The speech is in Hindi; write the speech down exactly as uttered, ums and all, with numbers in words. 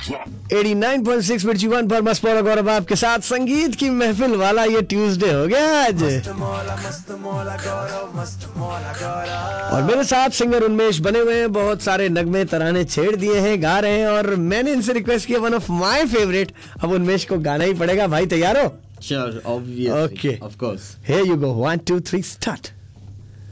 एटी नाइन पॉइंट सिक्स मिर्ची वन पर मस्त मौला गौरव आपके साथ संगीत की महफिल वाला ये ट्यूसडे हो गया आज। और मेरे साथ सिंगर उन्मेष बने हुए हैं, बहुत सारे नगमे तराने छेड़ दिए हैं, गा रहे हैं और मैंने इनसे रिक्वेस्ट किया वन ऑफ माय फेवरेट, अब उन्मेष को गाना ही पड़ेगा। भाई तैयार हो? Sure, obviously. Okay. Of course. Here you go. One, two, three, start.